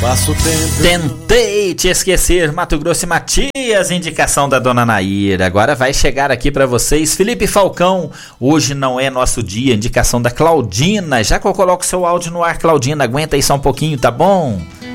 Passo tempo. Tentei te esquecer, Mato Grosso e Matias, indicação da dona Naíra. Agora vai chegar aqui pra vocês Felipe Falcão, hoje não é nosso dia, indicação da Claudina. Já que eu coloco seu áudio no ar, Claudina, aguenta aí só um pouquinho, tá bom?